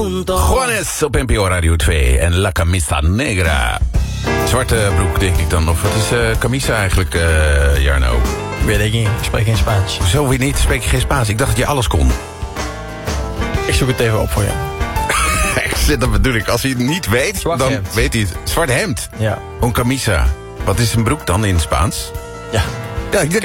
difunto. Juanes op NPO Radio 2 en La Camisa Negra. Zwarte broek, denk ik dan. Of wat is camisa eigenlijk, Jarno? Weet ik niet, ik spreek geen Spaans. Zo weer niet, spreek je geen Spaans? Ik dacht dat je alles kon. Ik zoek het even op voor je. Dat bedoel ik. Als hij het niet weet, Zwart dan hemd. weet hij het. Zwart hemd. Ja. Un camisa. Wat is een broek dan in het Spaans? Ja. Ja,